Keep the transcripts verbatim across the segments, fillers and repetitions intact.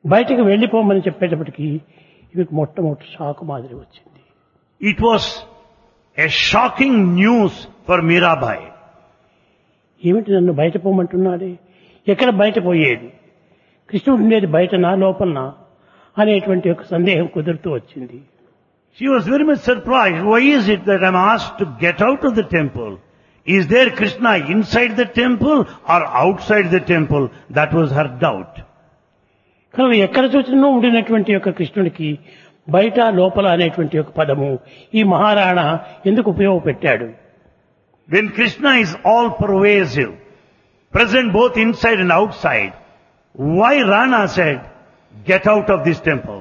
బయటికి వెళ్ళిపోమని చెప్పేటప్పటికి ఇవి మొట్టమొదటి షాకు మాదిరి వచ్చింది. It was a shocking news for Mirabai. ఏమిటి నన్ను బయట పోమంటున్నాడే, ఎక్కడ బయట పోయేది, కృష్ణుడు ఉండేది బయటనా లోపలనా అనేటువంటి ఒక సందేహం కుదురుతూ వచ్చింది. She was very much surprised. Why is it that I'm asked to get out of the temple? Is there Krishna inside the temple or outside the temple? That was her doubt. కనుక ఎక్కడ చూసినా ఉండినటువంటి యొక్క కృష్ణుడికి బయట లోపల అనేటువంటి ఒక పదము ఈ మహారాణా ఎందుకు ఉపయోగపెట్టాడు? When Krishna is all pervasive, present both inside and outside, why Rana said, get out of this temple?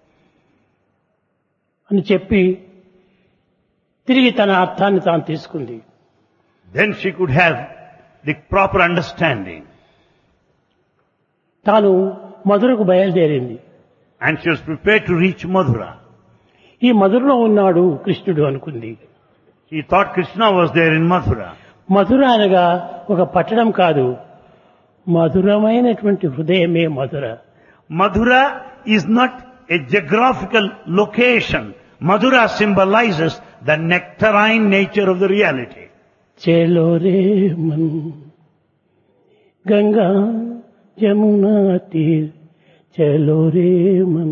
అని చెప్పి తిరిగి తన అర్థాన్ని తాను తీసుకుంది. Then she could have the proper understanding. తాను మధురకు బయలుదేరింది. And she was prepared to reach Mathura. ఈ మధురలో ఉన్నాడు కృష్ణుడు అనుకుంది. She thought Krishna was there in Mathura. మధుర అనగా ఒక పట్టణం కాదు, మధురమైనటువంటి హృదయమే మధుర. Mathura is not a geographical location. Mathura symbolizes the nectarine nature of the reality. चलो रे मन गंगा यमुना तीर चलो रे मन.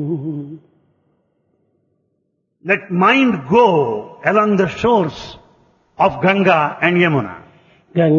Let mind go along the shores of Ganga and Yamuna.